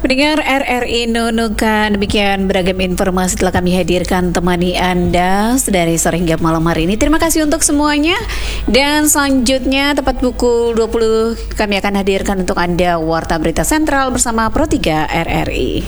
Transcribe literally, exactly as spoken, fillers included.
Pendengar R R I Nunukan, demikian beragam informasi telah kami hadirkan temani Anda dari sore hingga malam hari ini. Terima kasih untuk semuanya. Dan selanjutnya tepat pukul dua puluh kami akan hadirkan untuk Anda Warta Berita Sentral bersama Pro tiga R R I.